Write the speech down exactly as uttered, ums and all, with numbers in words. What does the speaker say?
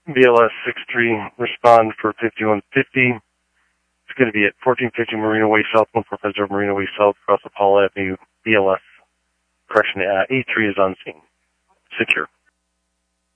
B L S six three, respond for fifty-one fifty. It's going to be at fourteen fifty Marina Way South, one four five zero Marina Way South, across the Paul Avenue. B L S, correction, uh, A three is on scene. Secure.